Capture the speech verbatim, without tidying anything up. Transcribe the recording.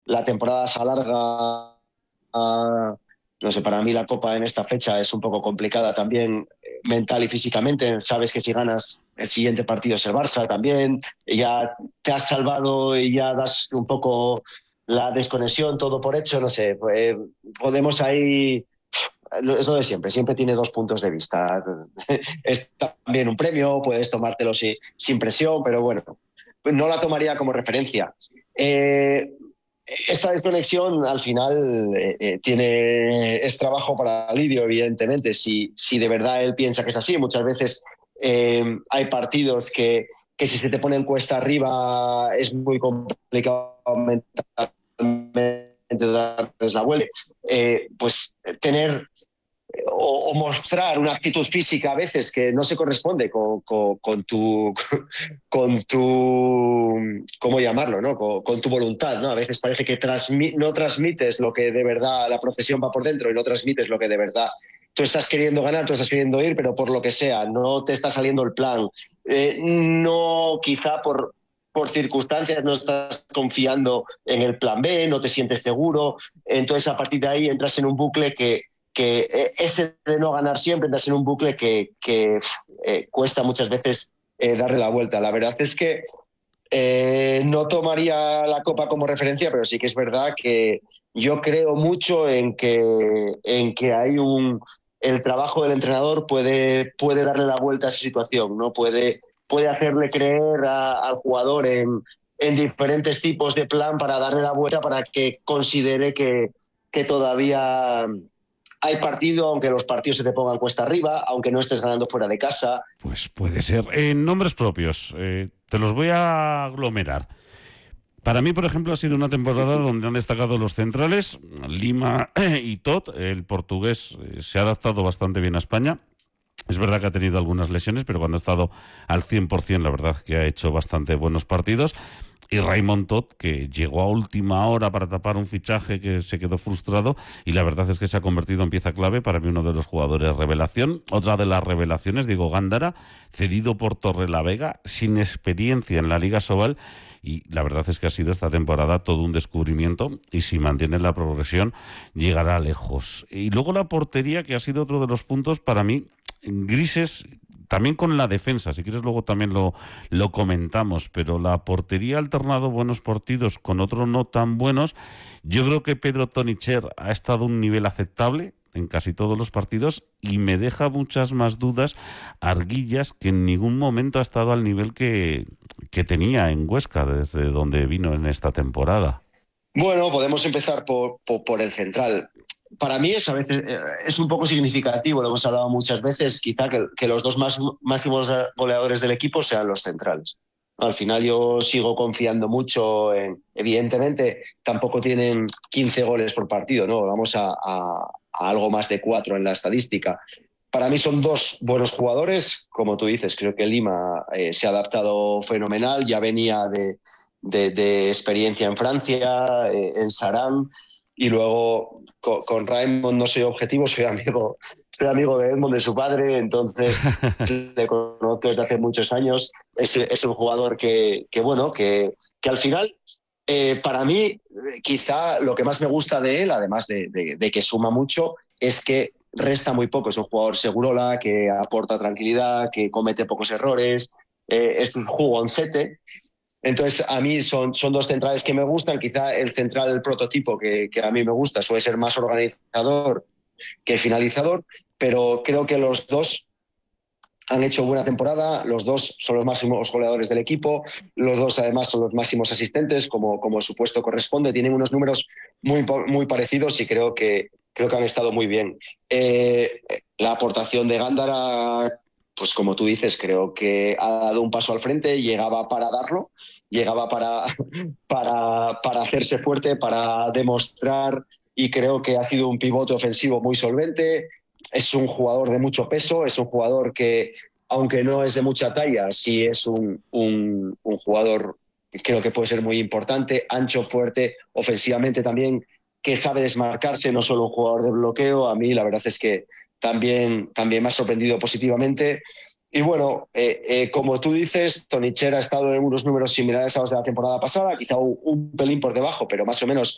la temporada se alarga. A, no sé, para mí la Copa en esta fecha es un poco complicada también, eh, mental y físicamente. Sabes que si ganas el siguiente partido es el Barça también, y ya te has salvado y ya das un poco la desconexión, todo por hecho, no sé, pues, podemos ahí... Es lo de siempre, siempre tiene dos puntos de vista. Es también un premio, puedes tomártelo sin, sin presión, pero bueno, no la tomaría como referencia. Eh, esta desconexión al final eh, eh, tiene, es trabajo para Lidio, evidentemente, si, si de verdad él piensa que es así. Muchas veces eh, hay partidos que, que si se te ponen cuesta arriba es muy complicado mentalmente darles la vuelta. Eh, pues tener o, o mostrar una actitud física a veces que no se corresponde con, con, con tu con tu ¿cómo llamarlo? ¿no? Con, con tu voluntad, ¿no? A veces parece que transmi- no transmites lo que de verdad la profesión va por dentro y no transmites lo que de verdad tú estás queriendo ganar, tú estás queriendo ir, pero por lo que sea, no te está saliendo el plan. Eh, no, quizá por por circunstancias no estás confiando en el plan B, no te sientes seguro, entonces a partir de ahí entras en un bucle que que ese de no ganar siempre entras en un bucle que, que eh, cuesta muchas veces eh, darle la vuelta. La verdad es que eh, no tomaría la Copa como referencia, pero sí que es verdad que yo creo mucho en que, en que hay un... El trabajo del entrenador puede, puede darle la vuelta a esa situación, ¿no? Puede, puede hacerle creer a, al jugador en, en diferentes tipos de plan para darle la vuelta, para que considere que, que todavía hay partido, aunque los partidos se te pongan cuesta arriba, aunque no estés ganando fuera de casa. Pues puede ser. En nombres propios, eh, te los voy a aglomerar. Para mí, por ejemplo, ha sido una temporada donde han destacado los centrales, Lima y Tot. El portugués eh, se ha adaptado bastante bien a España. Es verdad que ha tenido algunas lesiones, pero cuando ha estado al cien por ciento, la verdad que ha hecho bastante buenos partidos. Y Raymond Tot, que llegó a última hora para tapar un fichaje que se quedó frustrado, y la verdad es que se ha convertido en pieza clave, para mí uno de los jugadores revelación. Otra de las revelaciones, Diego Gándara, cedido por Torrelavega, sin experiencia en la Liga Sobal, y la verdad es que ha sido esta temporada todo un descubrimiento, y si mantiene la progresión llegará lejos. Y luego la portería, que ha sido otro de los puntos para mí grises, también con la defensa, si quieres luego también lo, lo comentamos, pero la portería ha alternado buenos partidos con otros no tan buenos. Yo creo que Pedro Tonicher ha estado a un nivel aceptable en casi todos los partidos, y me deja muchas más dudas Arguillas, que en ningún momento ha estado al nivel que, que tenía en Huesca desde donde vino en esta temporada. Bueno, podemos empezar por, por, por el central. Para mí es a veces eh, es un poco significativo, lo hemos hablado muchas veces, quizá que, que los dos más, máximos goleadores del equipo sean los centrales. Al final yo sigo confiando mucho en, evidentemente, tampoco tienen quince goles por partido, ¿no? Vamos a, a, a algo más de cuatro en la estadística. Para mí son dos buenos jugadores, como tú dices, creo que Lima eh, se ha adaptado fenomenal, ya venía de, de, de experiencia en Francia, eh, en Sarán, y luego con, con Raymond no soy objetivo, soy amigo, soy amigo de Edmond, de su padre, entonces le conozco desde hace muchos años. Es, es un jugador que, que bueno, que, que al final, eh, para mí, quizá lo que más me gusta de él, además de, de, de que suma mucho, es que resta muy poco. Es un jugador segurola, que aporta tranquilidad, que comete pocos errores, eh, es un jugoncete. Entonces, a mí son, son dos centrales que me gustan. Quizá el central, el prototipo que, que a mí me gusta, suele ser más organizador que finalizador, pero creo que los dos han hecho buena temporada, los dos son los máximos goleadores del equipo, los dos además son los máximos asistentes, como, como su puesto corresponde, tienen unos números muy, muy parecidos y creo que, creo que han estado muy bien. Eh, la aportación de Gándara, pues como tú dices, creo que ha dado un paso al frente, llegaba para darlo, llegaba para, para, para hacerse fuerte, para demostrar, y creo que ha sido un pivote ofensivo muy solvente. Es un jugador de mucho peso, es un jugador que, aunque no es de mucha talla, sí es un, un, un jugador que creo que puede ser muy importante, ancho, fuerte, ofensivamente también, que sabe desmarcarse, no solo un jugador de bloqueo. A mí la verdad es que también, también me ha sorprendido positivamente. Y bueno, eh, eh, como tú dices, Tonicher ha estado en unos números similares a los de la temporada pasada, quizá un, un pelín por debajo, pero más o menos